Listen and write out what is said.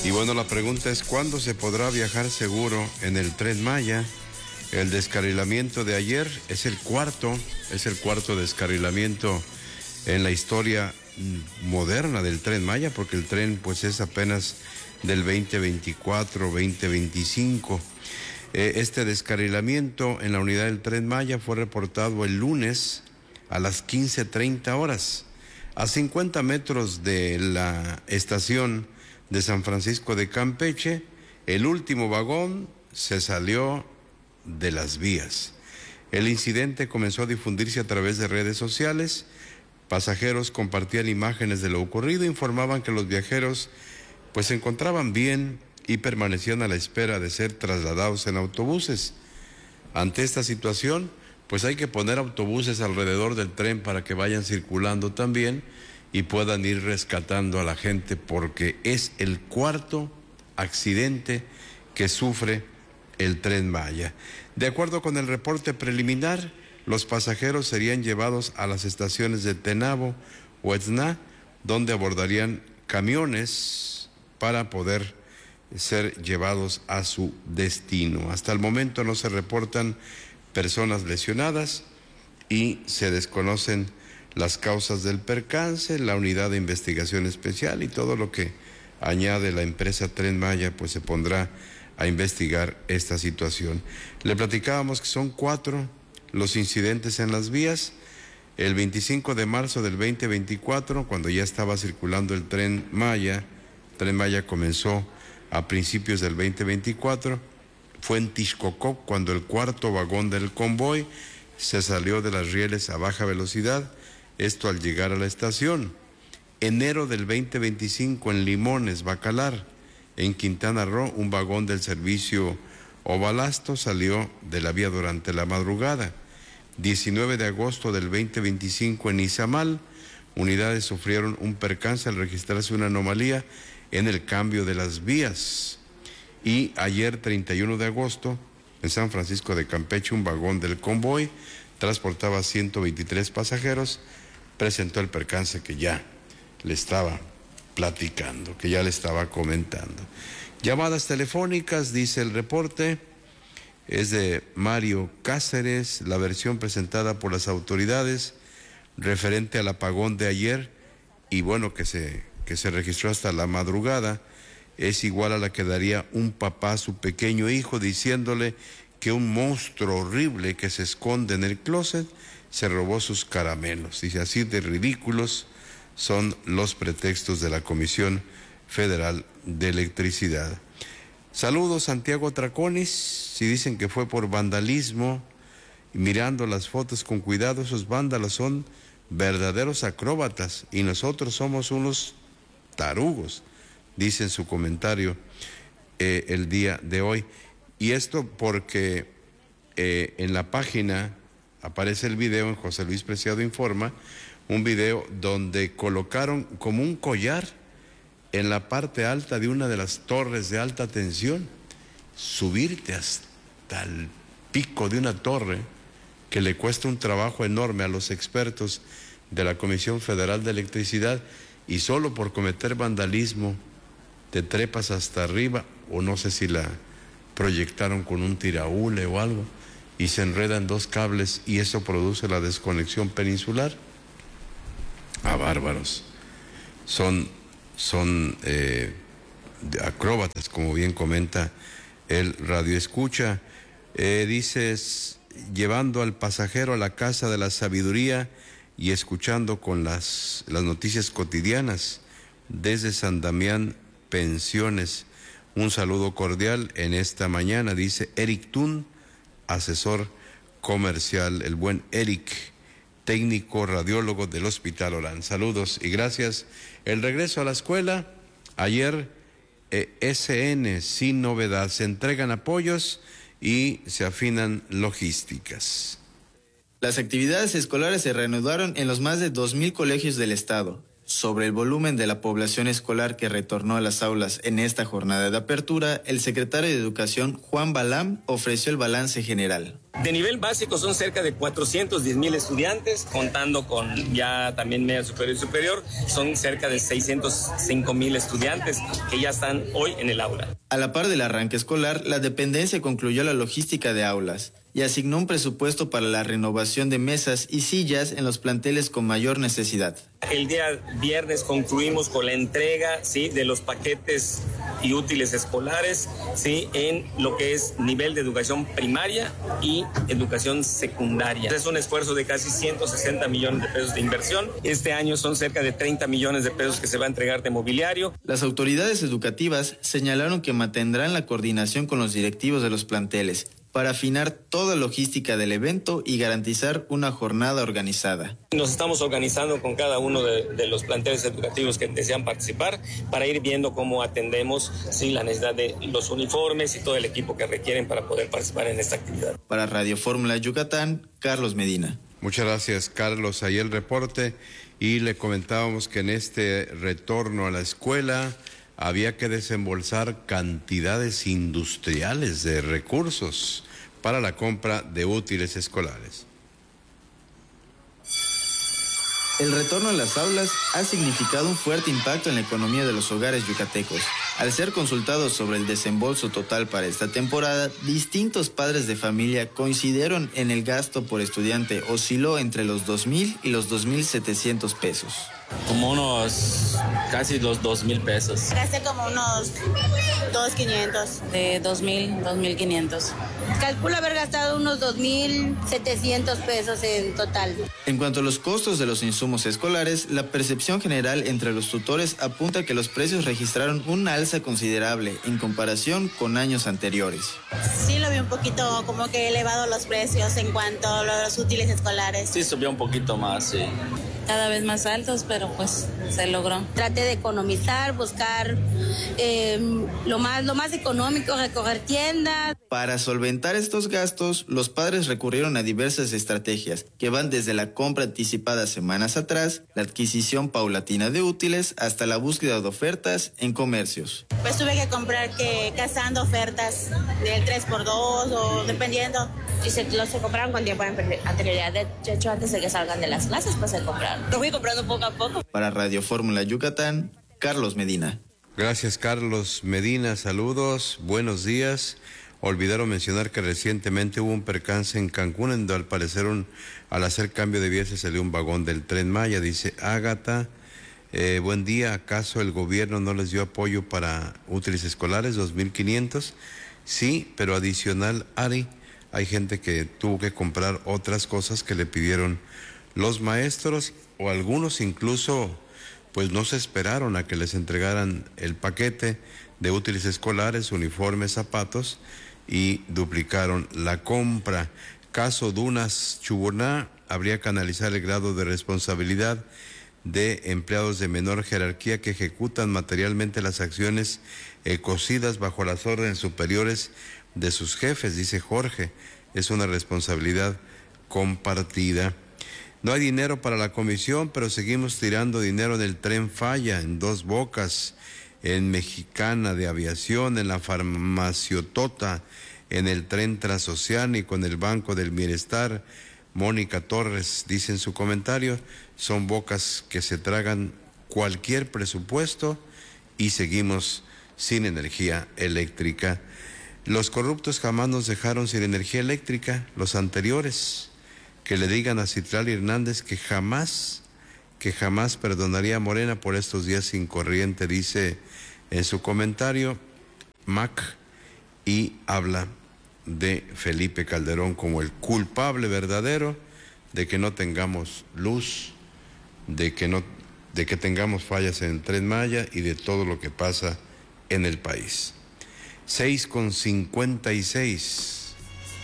Y bueno, la pregunta es, ¿cuándo se podrá viajar seguro en el Tren Maya? El descarrilamiento de ayer es el cuarto descarrilamiento en la historia moderna del Tren Maya, porque el tren pues es apenas del 2024, 2025. Este descarrilamiento en la unidad del Tren Maya fue reportado el lunes a las 15:30 horas, a 50 metros de la estación de San Francisco de Campeche. El último vagón se salió de las vías. El incidente comenzó a difundirse a través de redes sociales. Pasajeros compartían imágenes de lo ocurrido, informaban que los viajeros pues se encontraban bien y permanecían a la espera de ser trasladados en autobuses. Ante esta situación, pues hay que poner autobuses alrededor del tren para que vayan circulando también y puedan ir rescatando a la gente, porque es el cuarto accidente que sufre el Tren Maya. De acuerdo con el reporte preliminar, los pasajeros serían llevados a las estaciones de Tenabo o Etzna, donde abordarían camiones para poder ser llevados a su destino. Hasta el momento no se reportan personas lesionadas y se desconocen las causas del percance. La unidad de investigación especial y todo lo que añade la empresa Tren Maya pues se pondrá a investigar esta situación. Le platicábamos que son 4 los incidentes en las vías. El 25 de marzo del 2024, cuando ya estaba circulando el Tren Maya comenzó a principios del 2024, fue en Tixcoco cuando el cuarto vagón del convoy se salió de las rieles a baja velocidad, esto al llegar a la estación. Enero del 2025 en Limones, Bacalar, en Quintana Roo, un vagón del servicio Ovalasto salió de la vía durante la madrugada. 19 de agosto del 2025 en Izamal, unidades sufrieron un percance al registrarse una anomalía en el cambio de las vías. Y ayer, 31 de agosto, en San Francisco de Campeche, un vagón del convoy transportaba 123 pasajeros, presentó el percance que ya le estaba platicando, que ya le estaba comentando. Llamadas telefónicas, dice el reporte, es de Mario Cáceres, la versión presentada por las autoridades referente al apagón de ayer, y bueno, que se registró hasta la madrugada, es igual a la que daría un papá a su pequeño hijo, diciéndole que un monstruo horrible que se esconde en el closet se robó sus caramelos. Dice, así de ridículos son los pretextos de la Comisión Federal de Electricidad. Saludos, Santiago Traconis. Si dicen que fue por vandalismo, y mirando las fotos con cuidado, esos vándalos son verdaderos acróbatas y nosotros somos unos tarugos, dice en su comentario el día de hoy. Y esto porque en la página aparece el video, en José Luis Preciado Informa, un video donde colocaron como un collar en la parte alta de una de las torres de alta tensión. Subirte hasta el pico de una torre que le cuesta un trabajo enorme a los expertos de la Comisión Federal de Electricidad, y solo por cometer vandalismo te trepas hasta arriba, o no sé si la proyectaron con un tiraúle o algo, y se enredan 2 cables y eso produce la desconexión peninsular. Bárbaros. Son acróbatas, como bien comenta el radioescucha. Dices, llevando al pasajero a la casa de la sabiduría y escuchando con las noticias cotidianas desde San Damián Pensiones. Un saludo cordial en esta mañana, dice Eric Tun, asesor comercial, el buen Eric, técnico radiólogo del Hospital Orán. Saludos y gracias. El regreso a la escuela, ayer SN sin novedad, se entregan apoyos y se afinan logísticas. Las actividades escolares se reanudaron en los más de 2,000 colegios del estado. sobre el volumen de la población escolar que retornó a las aulas en esta jornada de apertura, el secretario de Educación, Juan Balam, ofreció el balance general. De nivel básico son cerca de 410,000 estudiantes, contando con ya también media superior y superior, son cerca de 605,000 estudiantes que ya están hoy en el aula. A la par del arranque escolar, la dependencia concluyó la logística de aulas y asignó un presupuesto para la renovación de mesas y sillas en los planteles con mayor necesidad. El día viernes concluimos con la entrega, ¿sí?, de los paquetes y útiles escolares, ¿sí?, en lo que es nivel de educación primaria y educación secundaria. Es un esfuerzo de casi 160 millones de pesos de inversión. Este año son cerca de 30 millones de pesos que se va a entregar de mobiliario. Las autoridades educativas señalaron que mantendrán la coordinación con los directivos de los planteles para afinar toda logística del evento y garantizar una jornada organizada. Nos estamos organizando con cada uno de los planteles educativos que desean participar para ir viendo cómo atendemos, sí, la necesidad de los uniformes y todo el equipo que requieren para poder participar en esta actividad. Para Radio Fórmula Yucatán, Carlos Medina. Muchas gracias, Carlos. Ahí el reporte, y le comentábamos que en este retorno a la escuela había que desembolsar cantidades industriales de recursos para la compra de útiles escolares. El retorno a las aulas ha significado un fuerte impacto en la economía de los hogares yucatecos. Al ser consultados sobre el desembolso total para esta temporada, distintos padres de familia coincidieron en el gasto por estudiante osciló entre los 2,000 y los 2,700 pesos. Como unos casi los 2,000 pesos. Gasté como unos 2,500. De 2,000, 2,500. Calculo haber gastado unos 2,700 pesos en total. En cuanto a los costos de los insumos escolares, la percepción general entre los tutores apunta que los precios registraron un alza considerable en comparación con años anteriores. Sí, lo vi un poquito como que elevado los precios en cuanto a los útiles escolares. Sí, subió un poquito más, sí. Cada vez más altos, pero pues se logró. Traté de economizar, buscar lo más económico, recorrer tiendas. Para solventar estos gastos, los padres recurrieron a diversas estrategias que van desde la compra anticipada semanas atrás, la adquisición paulatina de útiles, hasta la búsqueda de ofertas en comercios. Pues tuve que comprar cazando ofertas del 3x2 o dependiendo. Y se compraron con tiempo de anterioridad. De hecho, antes de que salgan de las clases, pues se compraron. Lo fui comprando poco a poco. Para Radio Fórmula Yucatán, Carlos Medina. Gracias, Carlos Medina. Saludos, buenos días. Olvidaron mencionar que recientemente hubo un percance en Cancún, en donde al parecer al hacer cambio de vía se salió un vagón del Tren Maya. Dice Ágata, buen día, ¿acaso el gobierno no les dio apoyo para útiles escolares, 2,500? Sí, pero adicional, Ari, hay gente que tuvo que comprar otras cosas que le pidieron los maestros, o algunos incluso pues no se esperaron a que les entregaran el paquete de útiles escolares, uniformes, zapatos, y duplicaron la compra. Caso Dunas Chuburná, habría que analizar el grado de responsabilidad de empleados de menor jerarquía que ejecutan materialmente las acciones cocidas bajo las órdenes superiores de sus jefes, dice Jorge. Es una responsabilidad compartida. No hay dinero para la comisión, pero seguimos tirando dinero en el Tren Falla, en Dos Bocas, en Mexicana de Aviación, en la Farmaciotota, en el Tren Transoceánico, en el Banco del Bienestar. Mónica Torres dice en su comentario, son bocas que se tragan cualquier presupuesto y seguimos sin energía eléctrica. Los corruptos jamás nos dejaron sin energía eléctrica, los anteriores. Que le digan a Citlali Hernández que jamás perdonaría a Morena por estos días sin corriente, dice en su comentario Mac, y habla de Felipe Calderón como el culpable verdadero de que no tengamos luz, de que tengamos fallas en el Tren Maya y de todo lo que pasa en el país. 6:56.